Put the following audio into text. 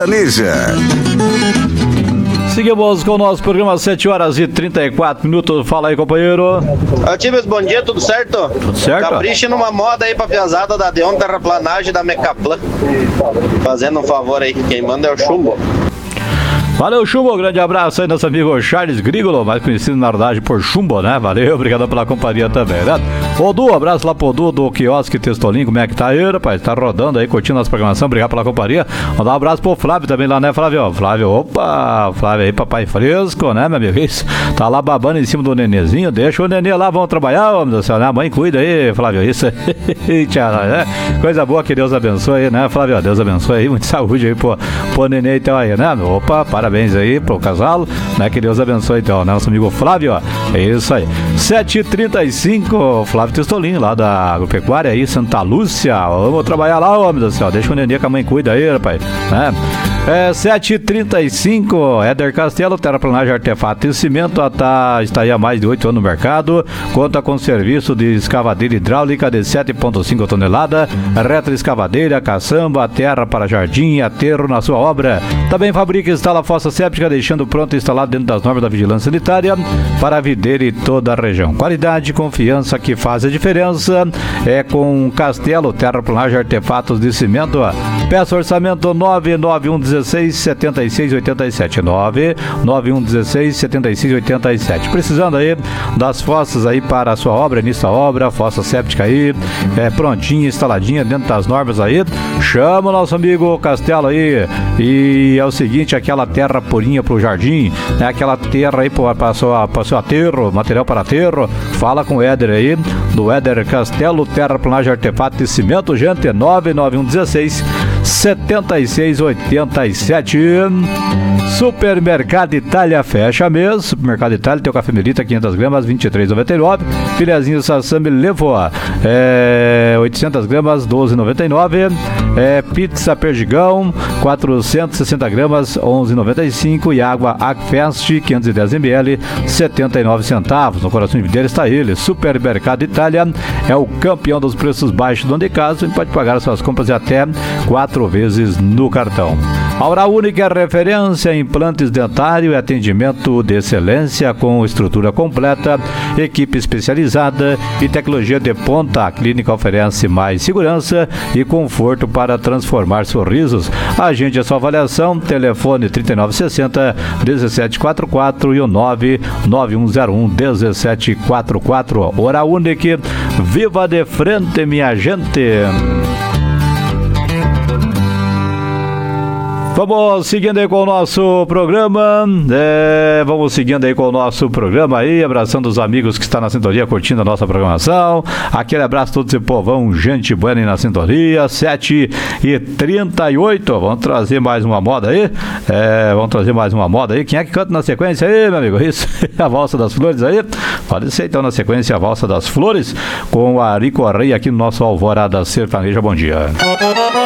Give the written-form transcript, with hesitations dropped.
Sertaneja. Seguimos com o nosso programa, 7h34. Fala aí, companheiro. Ô, Times, bom dia, tudo certo? Tudo certo. Capriche numa moda aí pra piazada da Deon Terraplanagem da Mecaplan. Fazendo um favor aí, quem manda é o Chumbo. Valeu, Chumbo, grande abraço aí, nosso amigo Charles Grigolo, mais conhecido na verdade por Chumbo, né? Valeu, obrigado pela companhia também, né? Odu, abraço lá pro Odu do Quiosque Testolim, como é que tá aí, rapaz? Tá rodando aí, curtindo nossa programação, obrigado pela companhia. Mandar um abraço pro Flávio também lá, né, Flávio? Flávio, opa, Flávio aí, papai fresco, né, meu amigo? Isso, tá lá babando em cima do nenezinho, deixa o nenê lá, vamos trabalhar, homem do céu, né? A mãe cuida aí, Flávio, isso aí, né? Coisa boa, que Deus abençoe, né, Flávio? Deus abençoe aí, muita saúde aí pro nenê então aí, né? Opa, parabéns aí pro casal, né? Que Deus abençoe então, né? Nosso amigo Flávio, ó. É isso aí. 7h35, Flávio Testolim, lá da Agropecuária aí, Santa Lúcia. Vamos trabalhar lá, homem do céu. Deixa o nenê que a mãe cuida aí, rapaz. Né? 7h35, Éder Castelo, terraplanagem, artefato e cimento, está aí há mais de 8 anos no mercado, conta com serviço de escavadeira hidráulica de 7,5 tonelada, retroescavadeira, caçamba, terra para jardim e aterro na sua obra. Também fabrica e instala fossa séptica, deixando pronto e instalado dentro das normas da vigilância sanitária para a videira e toda a região. Qualidade e confiança que faz a diferença é com Castelo, terraplanagem, artefatos de cimento. Peça orçamento 991167687, 991167687. Precisando aí das fossas aí para a sua obra, início da obra, fossa séptica aí, prontinha, instaladinha dentro das normas aí, chama o nosso amigo Castelo aí. E é o seguinte, aquela terra purinha pro jardim, né? Aquela terra aí para seu aterro, material para aterro, fala com o Éder aí, do Éder Castelo, terraplanagem, artefato e cimento, gente, 991167687. Supermercado Itália fecha mês. Supermercado Itália, teu café Melita 500 gramas, 23,99. Filezinho Sassami Levo, 800 gramas, 12,99. Pizza Perdigão, 460 gramas, 11,95. E água Agfest, 510 ml, 79 centavos. No coração de videira está ele. Supermercado Itália é o campeão dos preços baixos do casa e pode pagar suas compras de até 4 vezes no cartão. A Hora Única é referência em implantes dentários e atendimento de excelência com estrutura completa, equipe especializada e tecnologia de ponta. A clínica oferece mais segurança e conforto para transformar sorrisos. Agende a sua avaliação, telefone 3960-1744 e o 99101-1744. Hora Única, viva de frente, minha gente! Vamos seguindo aí com o nosso programa, aí, abraçando os amigos que estão na sintonia, curtindo a nossa programação. Aquele abraço a todo esse povão, gente buena aí na sintonia. 7h38, vamos trazer mais uma moda aí, quem é que canta na sequência aí, meu amigo? Isso, a Valsa das Flores aí, pode ser então na sequência a Valsa das Flores, com a Ari Correia aqui no nosso Alvorada Sertaneja. Bom dia.